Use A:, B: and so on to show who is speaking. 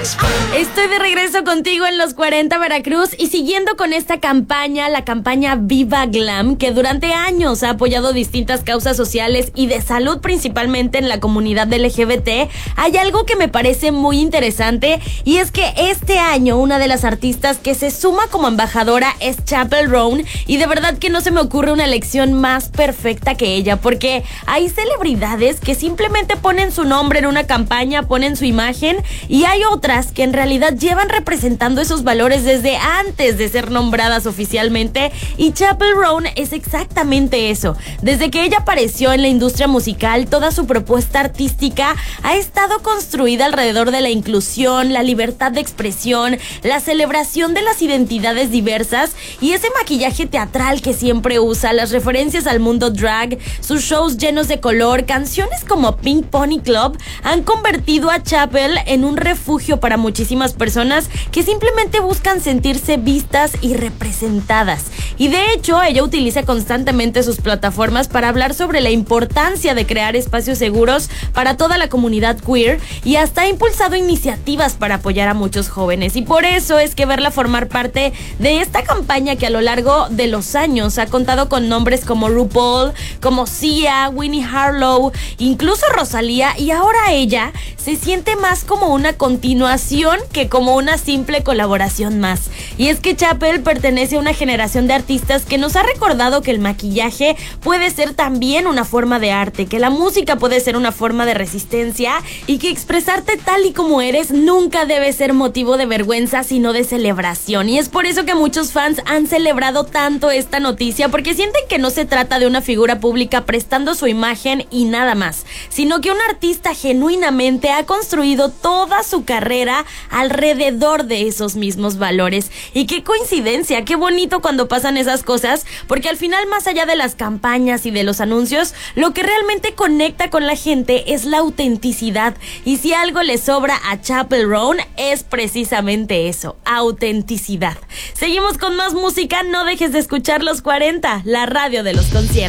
A: Estoy de regreso contigo en los 40 Veracruz y siguiendo con esta campaña, la campaña Viva Glam, que durante años ha apoyado distintas causas sociales y de salud, principalmente en la comunidad LGBT. Hay algo que me parece muy interesante y es que este año una de las artistas que se suma como embajadora es Chappell Roan, y de verdad que no se me ocurre una elección más perfecta que ella, porque hay celebridades que simplemente ponen su nombre en una campaña, ponen su imagen, y hay otras que en realidad llevan representando esos valores desde antes de ser nombradas oficialmente, y Chappell Roan es exactamente eso. Desde que ella apareció en la industria musical, toda su propuesta artística ha estado construida alrededor de la inclusión, la libertad de expresión, la celebración de las identidades diversas, y ese maquillaje teatral que siempre usa, las referencias al mundo drag, sus shows llenos de color, canciones como Pink Pony Club han convertido a Chappell en un refugio para muchísimas personas que simplemente buscan sentirse vistas y representadas. Y de hecho, ella utiliza constantemente sus plataformas para hablar sobre la importancia de crear espacios seguros para toda la comunidad queer, y hasta ha impulsado iniciativas para apoyar a muchos jóvenes. Y por eso es que verla formar parte de esta campaña, que a lo largo de los años ha contado con nombres como RuPaul, como Sia, Winnie Harlow, incluso Rosalía, y ahora ella se siente más como una continuación que como una simple colaboración más. Y es que Chappell pertenece a una generación de artistas que nos ha recordado que el maquillaje puede ser también una forma de arte, que la música puede ser una forma de resistencia, y que expresarte tal y como eres nunca debe ser motivo de vergüenza, sino de celebración. Y es por eso que muchos fans han celebrado tanto esta noticia, porque sienten que no se trata de una figura pública prestando su imagen y nada más, sino que un artista genuinamente ha construido toda su carrera alrededor de esos mismos valores. Y qué coincidencia, qué bonito cuando pasan esas cosas, porque al final, más allá de las campañas y de los anuncios, lo que realmente conecta con la gente es la autenticidad. Y si algo le sobra a Chappell Roan es precisamente eso, autenticidad. Seguimos con más música, no dejes de escuchar los 40, la radio de los conciertos.